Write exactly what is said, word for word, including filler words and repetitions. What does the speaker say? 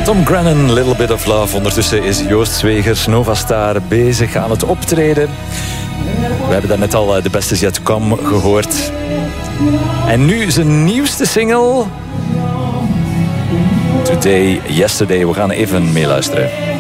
Tom Grennan, Little Bit of Love. Ondertussen is Joost Zwegers, Novastar, bezig aan het optreden. We hebben daarnet al The Best Is Yet To Come gehoord. En nu zijn nieuwste single... Today, Yesterday. We gaan even meeluisteren.